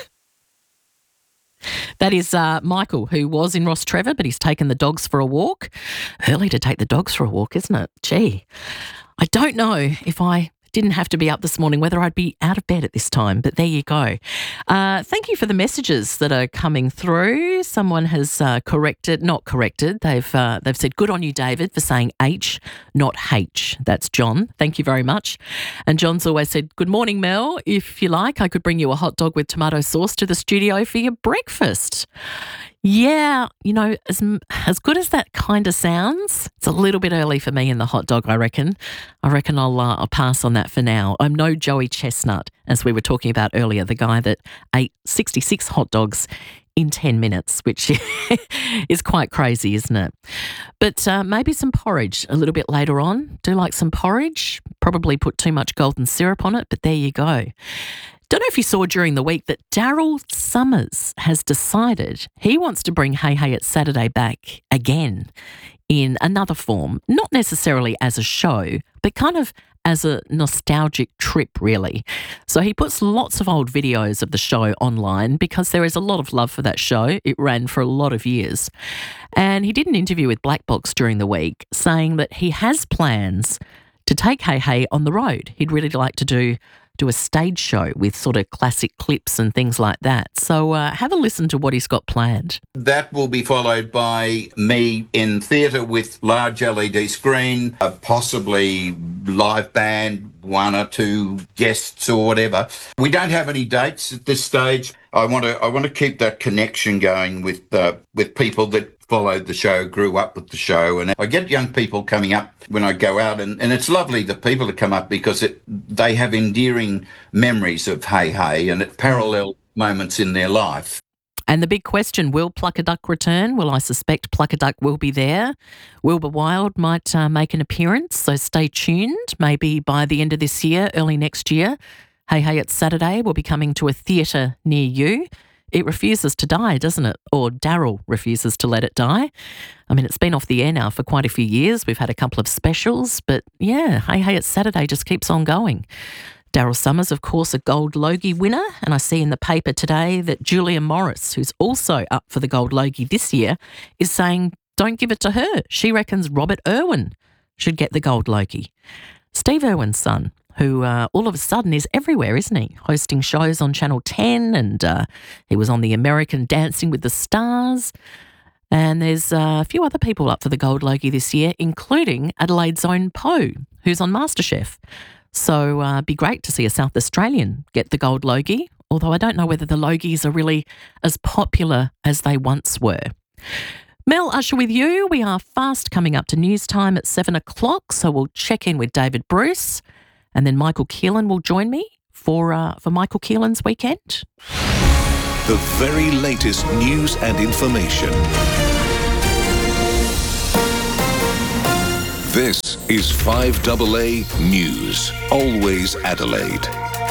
That is uh, Michael, who was in Ross Trevor, but he's taken the dogs for a walk. Early to take the dogs for a walk, isn't it? Gee, I don't know if I didn't have to be up this morning, whether I'd be out of bed at this time, but there you go. Uh, thank you for the messages that are coming through. Someone has uh, corrected, not corrected, they've uh, they've said, good on you, David, for saying H, not H. That's John. Thank you very much. And John's always said, good morning, Mel. If you like, I could bring you a hot dog with tomato sauce to the studio for your breakfast. Yeah, you know, as as good as that kind of sounds, it's a little bit early for me in the hot dog, I reckon. I reckon I'll, uh, I'll pass on that for now. I'm no Joey Chestnut, as we were talking about earlier, the guy that ate sixty-six hot dogs in ten minutes, which is quite crazy, isn't it? But uh, maybe some porridge a little bit later on. Do like some porridge. Probably put too much golden syrup on it, but there you go. Don't know if you saw during the week that Daryl Summers has decided he wants to bring Hey Hey It's Saturday back again in another form, not necessarily as a show, but kind of as a nostalgic trip, really. So he puts lots of old videos of the show online because there is a lot of love for that show. It ran for a lot of years. And he did an interview with Black Box during the week saying that he has plans to take Hey Hey on the road. He'd really like to do do a stage show with sort of classic clips and things like that. So uh, have a listen to what he's got planned. That will be followed by me in theatre with large L E D screen, uh, possibly live band, one or two guests or whatever. We don't have any dates at this stage. I want to I want to keep that connection going with uh, with people that followed the show, grew up with the show, and I get young people coming up when I go out, and, and it's lovely the people that come up because it they have endearing memories of Hey Hey and at parallel moments in their life. And the big question, will Pluck a Duck return? Well, I suspect Pluck a Duck will be there. Wilbur Wilde might uh, make an appearance, so stay tuned. Maybe by the end of this year, early next year, Hey Hey It's Saturday will be coming to a theatre near you. It refuses to die, doesn't it? Or Daryl refuses to let it die. I mean, it's been off the air now for quite a few years. We've had a couple of specials, but yeah, Hey Hey It's Saturday just keeps on going. Daryl Summers, of course, a Gold Logie winner, and I see in the paper today that Julia Morris, who's also up for the Gold Logie this year, is saying, don't give it to her. She reckons Robert Irwin should get the Gold Logie. Steve Irwin's son, who uh, all of a sudden is everywhere, isn't he? Hosting shows on Channel ten, and uh, he was on the American Dancing with the Stars. And there's uh, a few other people up for the Gold Logie this year, including Adelaide's own Poe, who's on MasterChef. So uh, it'd be great to see a South Australian get the Gold Logie, although I don't know whether the Logies are really as popular as they once were. Mel Usher with you. We are fast coming up to news time at seven o'clock, so we'll check in with David Bruce. And then Michael Keelan will join me for uh, for Michael Keelan's weekend. The very latest news and information. This is five A A News, always Adelaide.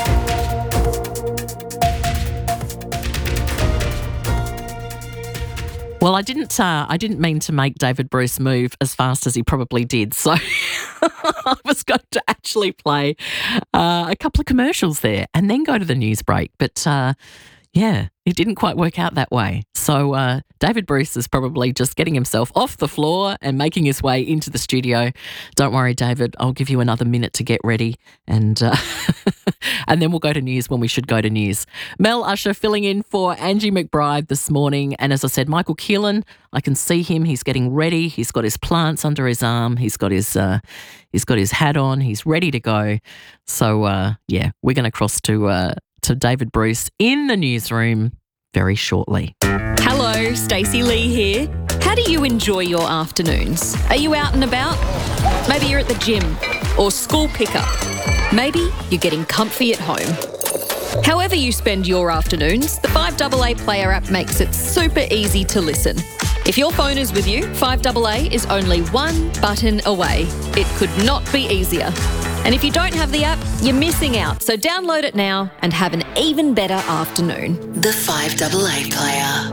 Well, I didn't. Uh, I didn't mean to make David Bruce move as fast as he probably did. So I was going to actually play uh, a couple of commercials there and then go to the news break. But uh, yeah, it didn't quite work out that way. So uh, David Bruce is probably just getting himself off the floor and making his way into the studio. Don't worry, David. I'll give you another minute to get ready, and uh, and then we'll go to news when we should go to news. Mel Usher filling in for Angie McBride this morning. And as I said, Michael Keelan, I can see him. He's getting ready. He's got his plants under his arm. He's got his uh, he's got his hat on. He's ready to go. So uh, yeah, we're going to cross to uh, to David Bruce in the newsroom very shortly. Hello, Stacey Lee here. How do you enjoy your afternoons? Are you out and about? Maybe you're at the gym or school pickup. Maybe you're getting comfy at home. However you spend your afternoons, the five A A Player app makes it super easy to listen. If your phone is with you, five A A is only one button away. It could not be easier. And if you don't have the app, you're missing out. So download it now and have an even better afternoon. The five A A player.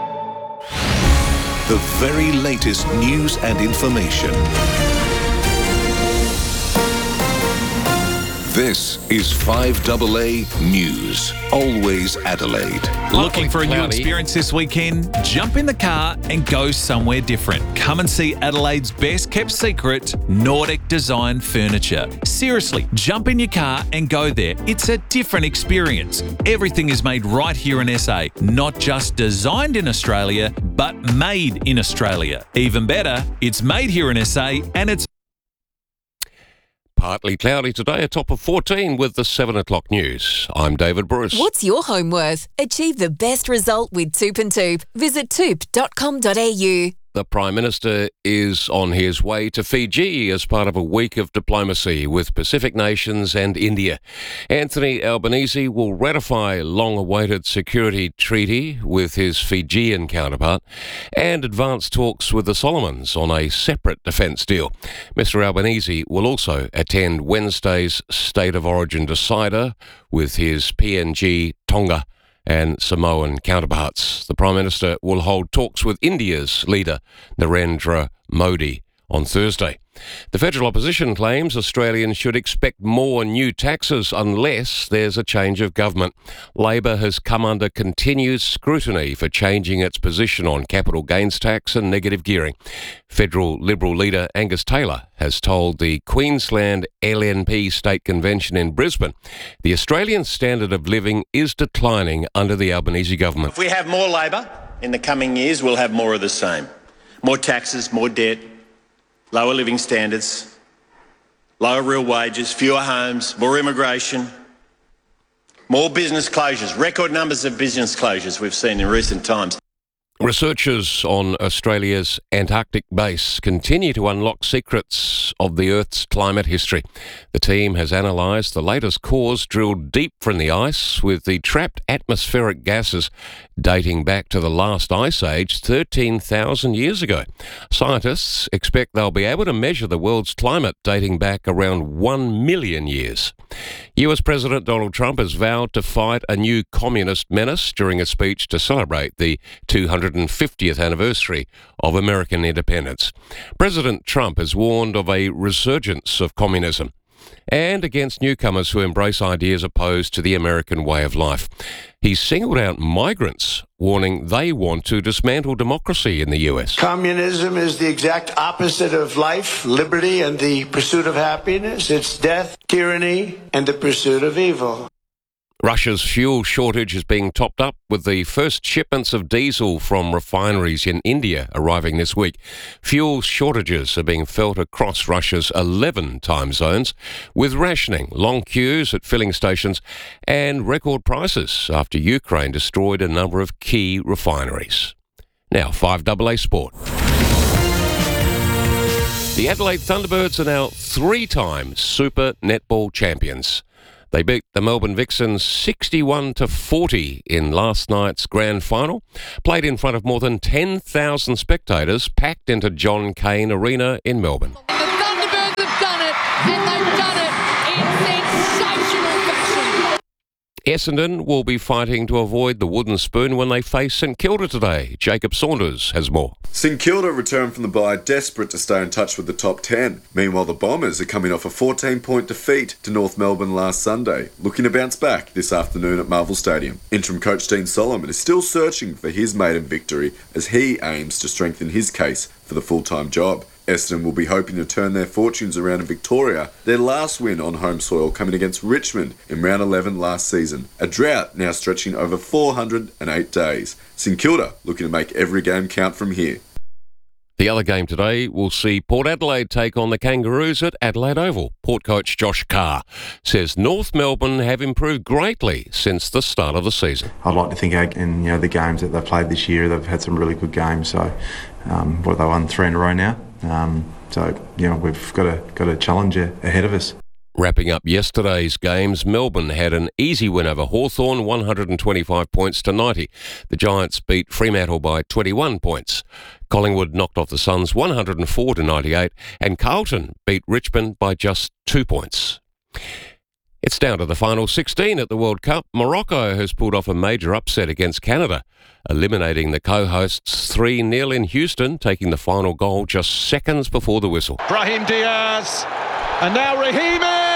The very latest news and information. This is five A A News. Always Adelaide. Looking for a new Cloudy. experience this weekend? Jump in the car and go somewhere different. Come and see Adelaide's best kept secret, Nordic Design Furniture. Seriously, jump in your car and go there. It's a different experience. Everything is made right here in S A. Not just designed in Australia, but made in Australia. Even better, it's made here in S A and it's Partly cloudy today, a top of fourteen with the seven o'clock news. I'm David Bruce. What's your home worth? Achieve the best result with Toop and Toop. Visit toop dot com dot a u. The Prime Minister is on his way to Fiji as part of a week of diplomacy with Pacific nations and India. Anthony Albanese will ratify long-awaited security treaty with his Fijian counterpart and advance talks with the Solomons on a separate defence deal. Mister Albanese will also attend Wednesday's State of Origin decider with his P N G, Tonga and Samoan counterparts. The Prime Minister will hold talks with India's leader, Narendra Modi, on Thursday. The federal opposition claims Australians should expect more new taxes unless there's a change of government. Labor has come under continued scrutiny for changing its position on capital gains tax and negative gearing. Federal Liberal leader Angus Taylor has told the Queensland L N P State Convention in Brisbane the Australian standard of living is declining under the Albanese government. If we have more Labor in the coming years, we'll have more of the same. More taxes, more debt, lower living standards, lower real wages, fewer homes, more immigration, more business closures, record numbers of business closures we've seen in recent times. Researchers on Australia's Antarctic base continue to unlock secrets of the Earth's climate history. The team has analysed the latest cores drilled deep from the ice, with the trapped atmospheric gases dating back to the last ice age thirteen thousand years ago. Scientists expect they'll be able to measure the world's climate dating back around one million years. U S President Donald Trump has vowed to fight a new communist menace during a speech to celebrate the two hundred fiftieth anniversary of American independence. President Trump has warned of a resurgence of communism and against newcomers who embrace ideas opposed to the American way of life. He's singled out migrants, warning they want to dismantle democracy in the U S. Communism is the exact opposite of life, liberty, and the pursuit of happiness. It's death, tyranny, and the pursuit of evil. Russia's fuel shortage is being topped up with the first shipments of diesel from refineries in India arriving this week. Fuel shortages are being felt across Russia's eleven time zones, with rationing, long queues at filling stations and record prices after Ukraine destroyed a number of key refineries. Now, five A A Sport. The Adelaide Thunderbirds are now three-time Super Netball champions. They beat the Melbourne Vixens sixty-one to forty in last night's grand final, played in front of more than ten thousand spectators packed into John Cain Arena in Melbourne. The Thunderbirds have done it, and they've done it in sensational fashion. Essendon will be fighting to avoid the wooden spoon when they face St Kilda today. Jacob Saunders has more. St Kilda returned from the bye desperate to stay in touch with the top ten. Meanwhile, the Bombers are coming off a fourteen-point defeat to North Melbourne last Sunday, looking to bounce back this afternoon at Marvel Stadium. Interim coach Dean Solomon is still searching for his maiden victory as he aims to strengthen his case for the full-time job. Essendon will be hoping to turn their fortunes around in Victoria, their last win on home soil coming against Richmond in round eleven last season. A drought now stretching over four hundred eight days. St Kilda looking to make every game count from here. The other game today will see Port Adelaide take on the Kangaroos at Adelaide Oval. Port coach Josh Carr says North Melbourne have improved greatly since the start of the season. I'd like to think in you know the games that they've played this year, they've had some really good games. So, um, what they won three in a row now. Um, so you know we've got a got a challenge ahead of us. Wrapping up yesterday's games, Melbourne had an easy win over Hawthorn, one hundred twenty-five points to ninety. The Giants beat Fremantle by twenty-one points. Collingwood knocked off the Suns one hundred four to ninety-eight, and Carlton beat Richmond by just two points. It's down to the final sixteen at the World Cup. Morocco has pulled off a major upset against Canada, eliminating the co-hosts three nil in Houston, taking the final goal just seconds before the whistle. Brahim Diaz, and now Rahimi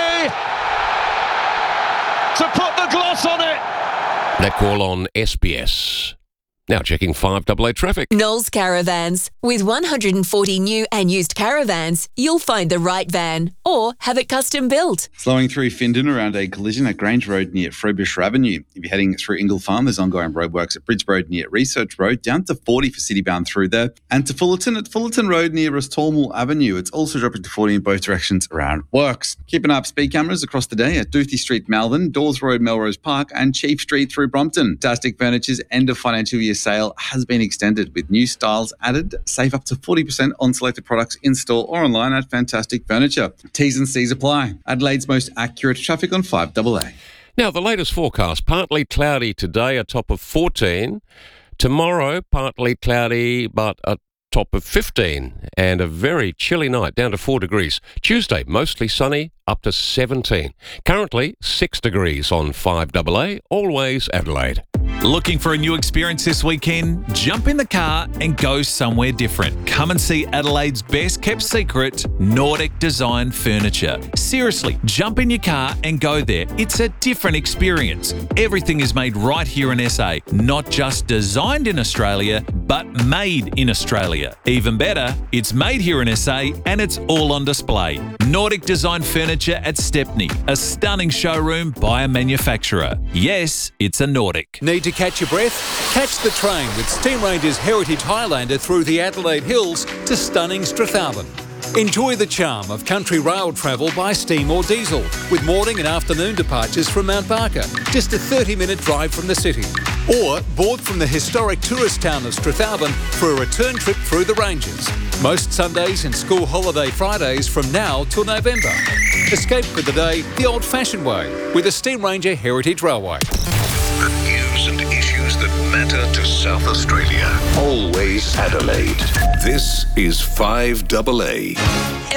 to put the gloss on it. That call on S B S. Now checking five double A traffic. Knowles Caravans. With one hundred forty new and used caravans, you'll find the right van or have it custom built. Slowing through Findon around a collision at Grange Road near Frobisher Avenue. If you're heading through Ingle Farm, there's ongoing roadworks at Bridge Road near Research Road, down to forty for Citybound through there. And to Fullerton at Fullerton Road near Restallmore Avenue. It's also dropping to forty in both directions around works. Keeping up speed cameras across the day at Doothie Street, Malvern, Dawes Road, Melrose Park, and Chief Street through Brompton. Fantastic Furniture's end of financial year sale has been extended with new styles added. Save up to forty percent on selected products in store or online at Fantastic Furniture. T's and C's apply. Adelaide's most accurate traffic on five double A. Now, the latest forecast, partly cloudy today, a top of fourteen. Tomorrow, partly cloudy, but a top of fifteen. And a very chilly night, down to four degrees. Tuesday, mostly sunny, up to seventeen. Currently, six degrees on five double A, always Adelaide. Looking for a new experience this weekend? Jump in the car and go somewhere different. Come and see Adelaide's best kept secret, Nordic Design Furniture. Seriously, jump in your car and go there. It's a different experience. Everything is made right here in S A, not just designed in Australia, but made in Australia. Even better, it's made here in S A and it's all on display. Nordic Design Furniture at Stepney, a stunning showroom by a manufacturer. Yes, it's a Nordic. Need to catch your breath? Catch the train with Steam Ranger's Heritage Highlander through the Adelaide Hills to stunning Strathalbyn. Enjoy the charm of country rail travel by steam or diesel, with morning and afternoon departures from Mount Barker, just a thirty minute drive from the city. Or board from the historic tourist town of Strathalbyn for a return trip through the Ranges. Most Sundays and school holiday Fridays from now till November. Escape for the day the old-fashioned way with the Steam Ranger Heritage Railway. The news and issues that matter to South Australia. Always Adelaide. This is five double A.